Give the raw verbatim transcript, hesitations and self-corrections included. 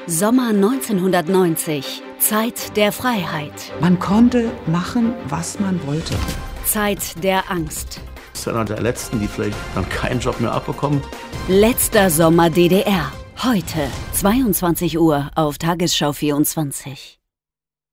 Sommer neunzehnhundertneunzig. Zeit der Freiheit. Man konnte machen, was man wollte. Zeit der Angst. Das ist einer der Letzten, die vielleicht dann keinen Job mehr abbekommen. Letzter Sommer D D R. Heute, zweiundzwanzig Uhr auf Tagesschau vierundzwanzig.